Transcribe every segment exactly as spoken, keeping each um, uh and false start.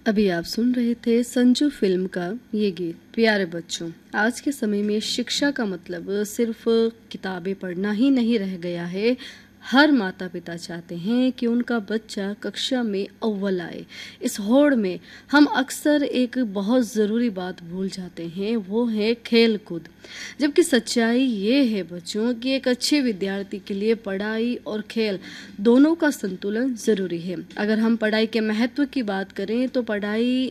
अभी आप सुन रहे थे संजू फिल्म का ये गीत। प्यारे बच्चों, आज के समय में शिक्षा का मतलब सिर्फ किताबें पढ़ना ही नहीं रह गया है। हर माता पिता चाहते हैं कि उनका बच्चा कक्षा में अव्वल आए। इस होड़ में हम अक्सर एक बहुत ज़रूरी बात भूल जाते हैं, वो है खेल कूद। जबकि सच्चाई ये है बच्चों कि एक अच्छे विद्यार्थी के लिए पढ़ाई और खेल दोनों का संतुलन ज़रूरी है। अगर हम पढ़ाई के महत्व की बात करें तो पढ़ाई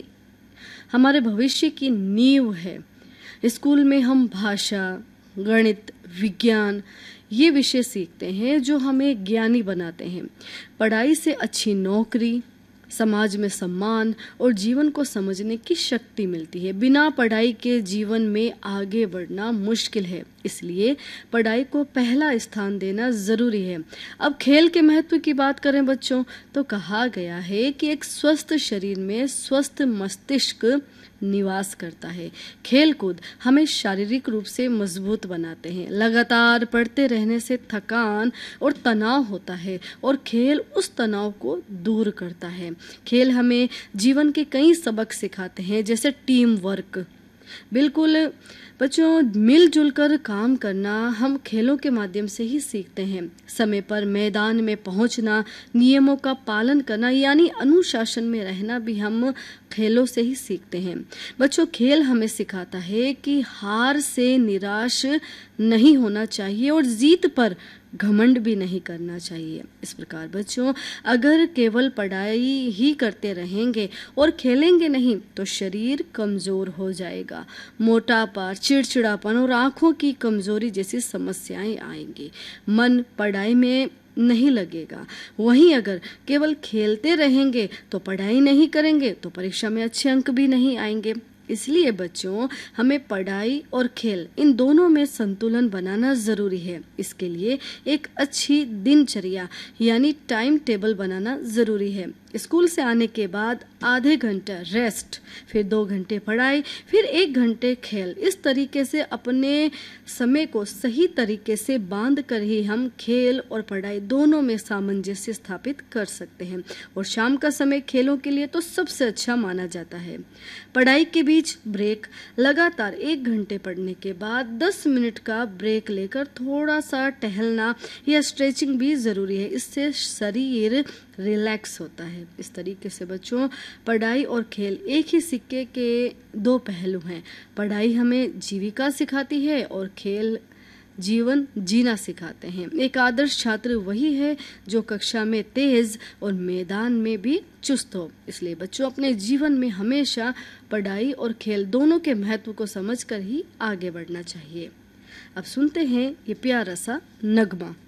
हमारे भविष्य की नींव है। स्कूल में हम भाषा, गणित, विज्ञान ये विषय सीखते हैं जो हमें ज्ञानी बनाते हैं। पढ़ाई से अच्छी नौकरी, समाज में सम्मान और जीवन को समझने की शक्ति मिलती है। बिना पढ़ाई के जीवन में आगे बढ़ना मुश्किल है, इसलिए पढ़ाई को पहला स्थान देना जरूरी है। अब खेल के महत्व की बात करें बच्चों, तो कहा गया है कि एक स्वस्थ शरीर में स्वस्थ मस्तिष्क निवास करता है। खेल कूद हमें शारीरिक रूप से मजबूत बनाते हैं। लगातार पढ़ते रहने से थकान और तनाव होता है और खेल उस तनाव को दूर करता है। खेल हमें जीवन के कई सबक सिखाते हैं, जैसे टीम वर्क। बिल्कुल बच्चों, मिलजुल कर काम करना हम खेलों के माध्यम से ही सीखते हैं। समय पर मैदान में पहुंचना, नियमों का पालन करना यानी अनुशासन में रहना भी हम खेलों से ही सीखते हैं। बच्चों, खेल हमें सिखाता है कि हार से निराश नहीं होना चाहिए और जीत पर घमंड भी नहीं करना चाहिए। इस प्रकार बच्चों, अगर केवल पढ़ाई ही करते रहेंगे और खेलेंगे नहीं तो शरीर कमजोर हो जाएगा। मोटापा, चिड़चिड़ापन और आंखों की कमजोरी जैसी समस्याएं आएंगी। मन पढ़ाई में नहीं लगेगा। वहीं अगर केवल खेलते रहेंगे तो पढ़ाई नहीं करेंगे तो परीक्षा में अच्छे अंक भी नहीं आएंगे। इसलिए बच्चों, हमें पढ़ाई और खेल इन दोनों में संतुलन बनाना जरूरी है। इसके लिए एक अच्छी दिनचर्या यानी टाइम टेबल बनाना जरूरी है। स्कूल से आने के बाद आधे घंटा रेस्ट, फिर दो घंटे पढ़ाई, फिर एक घंटे खेल। इस तरीके से अपने समय को सही तरीके से बांध कर ही हम खेल और पढ़ाई दोनों में सामंजस्य स्थापित कर सकते हैं। और शाम का समय खेलों के लिए तो सबसे अच्छा माना जाता है। पढ़ाई के बीच ब्रेक, लगातार एक घंटे पढ़ने के बाद दस मिनट का ब्रेक लेकर थोड़ा सा टहलना या स्ट्रेचिंग भी जरूरी है। इससे शरीर रिलैक्स होता है। इस तरीके से बच्चों, पढ़ाई और खेल एक ही सिक्के के दो पहलू हैं। पढ़ाई हमें जीविका सिखाती है और खेल जीवन जीना सिखाते हैं। एक आदर्श छात्र वही है जो कक्षा में तेज और मैदान में भी चुस्त हो। इसलिए बच्चों, अपने जीवन में हमेशा पढ़ाई और खेल दोनों के महत्व को समझकर ही आगे बढ़ना चाहिए। अब सुनते हैं ये प्यारा सा नगमा।